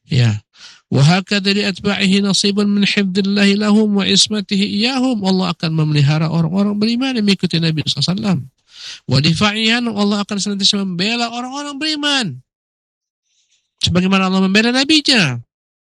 Ya. Wa hakadha li atba'ihi nasibun min hifdzillahi lahum wa ismatihi iyahum. Allah akan memelihara orang-orang beriman yang mengikuti Nabi SAW. Wa difa'ihan, Allah akan senantiasa membela orang-orang beriman. Sebagaimana Allah membela nabinya.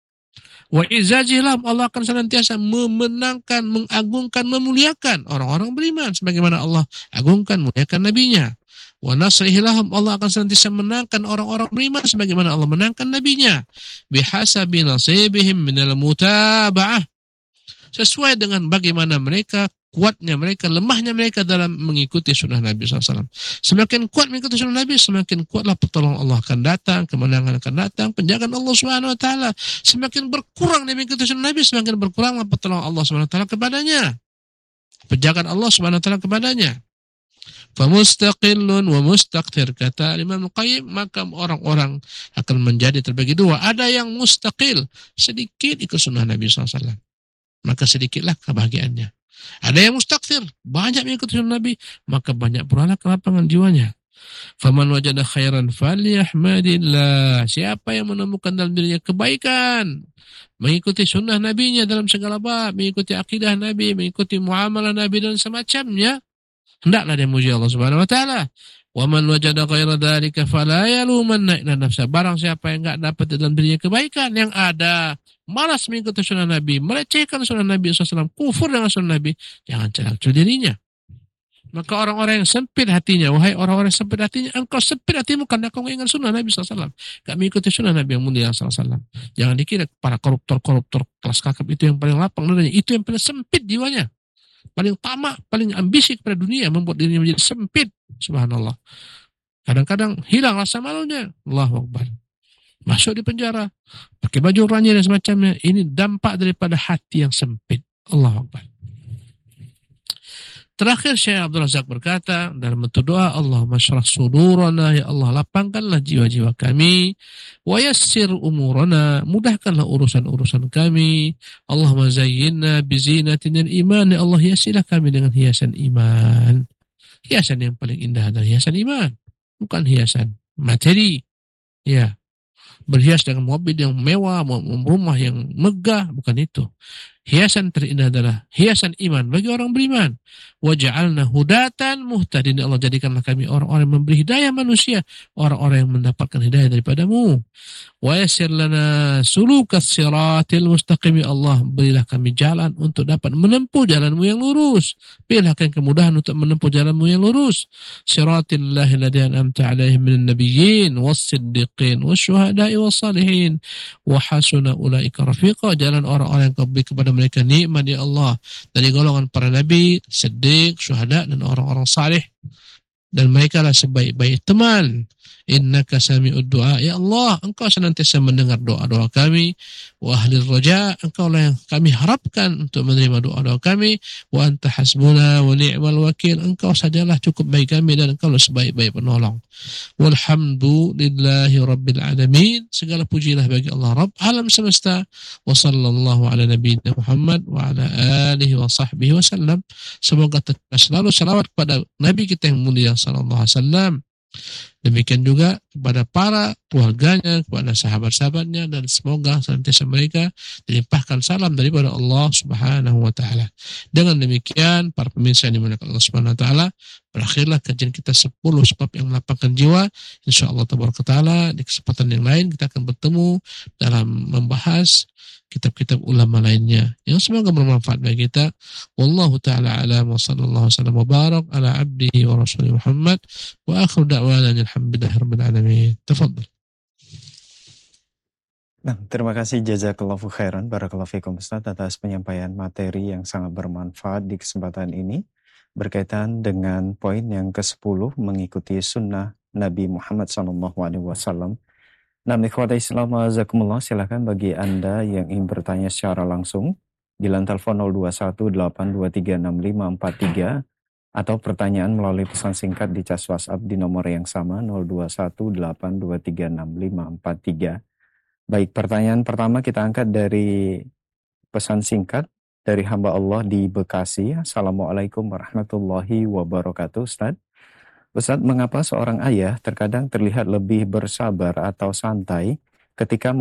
Wa izazihlam, Allah akan senantiasa memenangkan, mengagungkan, memuliakan orang-orang beriman. Sebagaimana Allah agungkan, muliakan nabinya. Wa nasrihilahum, Allah akan senantiasa menangkan orang-orang beriman. Sebagaimana Allah menangkan nabinya. Bihasabi nasibihim minal mutaba'ah. Sesuai dengan bagaimana mereka, kuatnya mereka, lemahnya mereka dalam mengikuti sunnah Nabi SAW. Semakin kuat mengikuti sunnah Nabi, semakin kuatlah pertolongan Allah akan datang, kemenangan akan datang, penjagaan Allah Subhanahu Wa Taala. Semakin berkurang dia mengikuti sunnah Nabi, semakin berkuranglah pertolongan Allah Subhanahu Wa Taala kepadanya, penjagaan Allah Subhanahu Wa Taala kepadanya. Famustaqillun wa mustaqtir, kata Imam Al-Qayyim, maka orang-orang akan menjadi terbagi dua. Ada yang mustaqil, sedikit ikut sunnah Nabi SAW, maka sedikitlah kebahagiaannya. Ada yang mustakthir, banyak mengikuti sunnah Nabi, maka banyak pula kelapangan jiwanya. Faman wajada khairan falyahmadillah. Siapa yang menemukan dalam dirinya kebaikan, mengikuti sunnah Nabinya dalam segala bab, mengikuti akidah Nabi, mengikuti muamalah Nabi dan semacamnya, hendaklah dia muji Allah Subhanahu Wa Taala. Wa man wajada ghaira dzalika fala yalumanna illa nafsa. Barang siapa yang enggak dapat dalam dirinya kebaikan, yang ada malas mengikuti sunnah Nabi, melecehkan sunnah Nabi SAW, kufur dengan sunnah Nabi, jangan celak dirinya. Maka orang-orang yang sempit hatinya, wahai orang-orang yang sempit hatinya, engkau sempit hatimu karena kau ingat sunnah Nabi SAW, gak mengikuti sunnah Nabi yang mulia SAW. Jangan dikira para koruptor kelas kakap itu yang paling lapang dadanya, itu yang paling sempit jiwanya, paling tamak, paling ambisi kepada dunia, membuat dirinya menjadi sempit. Subhanallah. Kadang-kadang hilang rasa malunya. Allahu Akbar. Masuk di penjara, pakai baju oranye dan semacamnya. Ini dampak daripada hati yang sempit. Allahu Akbar. Terakhir Syekh Abdul Razak berkata dalam bentuk doa, Allahumma syrah sudurana, ya Allah lapangkanlah jiwa-jiwa kami, wa yassir umurana, mudahkanlah urusan-urusan kami, Allahumma zayyinna bizinatinil iman, ya Allah hiasilah kami dengan hiasan iman. Hiasan yang paling indah adalah hiasan iman, bukan hiasan materi. Ya, berhias dengan mobil yang mewah, rumah yang megah, bukan itu. Hiasan terindah adalah hiasan iman bagi orang beriman. Waj'alna hudatan muhtadin, Allah jadikanlah kami orang-orang yang memberi hidayah manusia, orang-orang yang mendapatkan hidayah daripadamu. Wa yassir lana sulukas siratil mustaqim, Allah berilah kami jalan untuk dapat menempuh jalanmu yang lurus. Berilah kami kemudahan untuk menempuh jalanmu yang lurus. Siratil lahi alladzi an'amta 'alaihim minan nabiyyin was-siddiqin wasyuhada'i was-salihin wa hasuna ulaika rafiqa, jalan orang-orang yang kau beri kepada mereka nikmat ya Allah dari golongan para nabi, siddiq, syuhada dan orang-orang saleh, dan mereka lah sebaik-baik teman. Innaka sami'ud du'a, ya Allah engkau senantiasa mendengar doa-doa kami. Wa ahlil raja, engkau lah yang kami harapkan untuk menerima doa-doa kami. Wa anta hasbuna wa ni'mal wakil, engkau sajalah cukup bagi kami dan engkau lah sebaik-baik penolong. Walhamdulillahi rabbil alamin, segala pujilah bagi Allah Rabb alam semesta. Wa sallallahu ala nabiyina Muhammad wa ala alihi wa sahbihi wa sallam. Semoga selalu salawat kepada Nabi kita yang mulia sallallahu alaihi wasallam. Demikian juga kepada para keluarganya, kepada sahabat-sahabatnya, dan semoga senantiasa mereka dilimpahkan salam daripada Allah Subhanahu wa taala. Dengan demikian, para pemirsa yang dimuliakan Allah Subhanahu wa taala, berakhirlah kajian kita 10 sebab yang melapangkan jiwa. Insyaallah tabaraka taala di kesempatan yang lain kita akan bertemu dalam membahas kitab-kitab ulama lainnya yang semoga bermanfaat bagi kita. Wallahu ta'ala a'lam wa sallallahu wasallam wa barak ala abdihi wa rasulih Muhammad wa akhiru da'wana alhamdulillahirabbil alamin. Tafadhal. Nah, terima kasih jazakallahu khairan barakallahu fikum Ustaz atas penyampaian materi yang sangat bermanfaat di kesempatan ini berkaitan dengan poin yang ke-10 mengikuti sunnah Nabi Muhammad SAW. Nah, ikhwata Islam azakumullah, silakan bagi Anda yang ingin bertanya secara langsung di line telepon 0218236543 atau pertanyaan melalui pesan singkat di cas WhatsApp di nomor yang sama 0218236543. Baik, pertanyaan pertama kita angkat dari pesan singkat dari hamba Allah di Bekasi. Assalamualaikum warahmatullahi wabarakatuh, Ustaz. Ustaz, mengapa seorang ayah terkadang terlihat lebih bersabar atau santai ketika